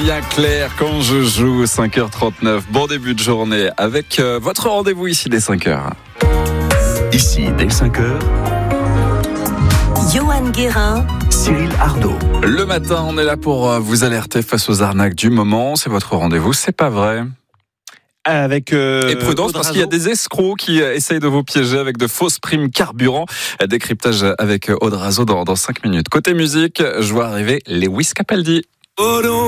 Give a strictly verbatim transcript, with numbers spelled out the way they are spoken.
Aurélien Clerc quand je joue, cinq heures trente-neuf. Bon début de journée avec euh, votre rendez-vous ici dès cinq heures. Ici dès cinq heures. Johan Guérin, Cyril Ardo. Le matin, on est là pour euh, vous alerter face aux arnaques du moment. C'est votre rendez-vous, c'est pas vrai. Avec euh, Et prudence Audrazo. parce qu'il y a des escrocs qui euh, essayent de vous piéger avec de fausses primes carburant. Décryptage avec Audrazo dans, dans cinq minutes. Côté musique, je vois arriver Lewis Capaldi.